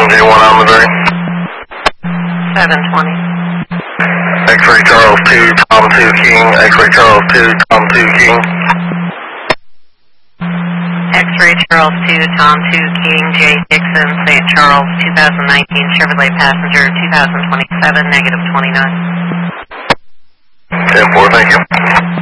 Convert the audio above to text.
J1 on Missouri. 720. X-ray Charles 2, Tom 2 King, X-ray Charles 2, Tom 2 King. X-ray Charles 2, Tom 2 King, J. Dixon, St. Charles, 2019 Chevrolet Passenger, 2027, -29. 10-4, thank you.